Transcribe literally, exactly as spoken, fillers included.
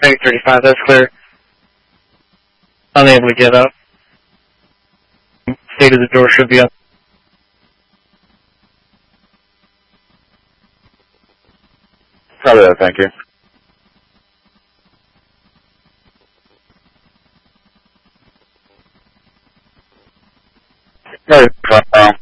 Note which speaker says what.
Speaker 1: Mega thirty-five, that's clear. Unable to get up. State of the door should be up.
Speaker 2: Probably that, thank you. Very well.